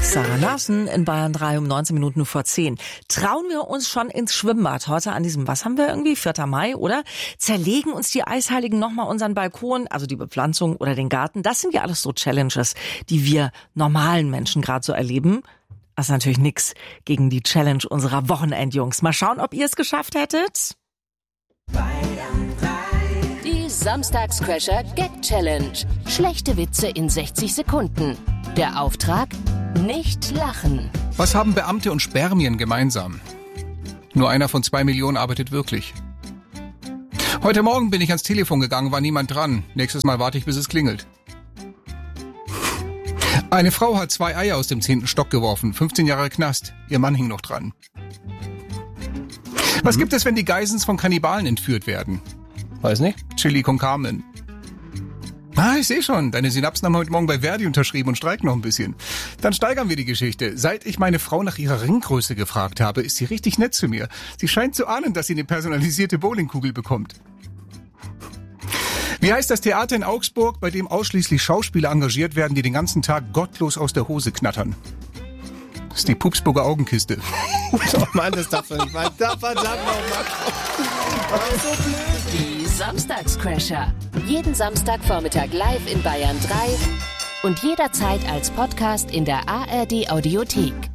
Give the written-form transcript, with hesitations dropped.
Sarah Larsen in Bayern 3 um 19 Minuten vor 10. Trauen wir uns schon ins Schwimmbad heute an diesem, was haben wir irgendwie, 4. Mai, oder? Zerlegen uns die Eisheiligen nochmal unseren Balkon, also die Bepflanzung oder den Garten? Das sind ja alles so Challenges, die wir normalen Menschen gerade so erleben. Das ist natürlich nix gegen die Challenge unserer Wochenendjungs. Mal schauen, ob ihr es geschafft hättet. Die Samstagscrasher-Gag-Challenge. Schlechte Witze in 60 Sekunden. Der Auftrag? Nicht lachen. Was haben Beamte und Spermien gemeinsam? Nur einer von 2 Millionen arbeitet wirklich. Heute Morgen bin ich ans Telefon gegangen, war niemand dran. Nächstes Mal warte ich, bis es klingelt. Eine Frau hat 2 Eier aus dem 10. Stock geworfen, 15 Jahre Knast. Ihr Mann hing noch dran. Was gibt es, wenn die Geisens von Kannibalen entführt werden? Weiß nicht. Chili con Carmen. Ich sehe schon, deine Synapsen haben heute Morgen bei Verdi unterschrieben und streiken noch ein bisschen. Dann steigern wir die Geschichte. Seit ich meine Frau nach ihrer Ringgröße gefragt habe, ist sie richtig nett zu mir. Sie scheint zu ahnen, dass sie eine personalisierte Bowlingkugel bekommt. Wie heißt das Theater in Augsburg, bei dem ausschließlich Schauspieler engagiert werden, die den ganzen Tag gottlos aus der Hose knattern? Das ist die Pupsburger Augenkiste. Oh Mann, das darf man nicht machen. Verdammt nochmal. So blöd. Die Samstagscrasher. Jeden Samstagvormittag live in Bayern 3 und jederzeit als Podcast in der ARD Audiothek.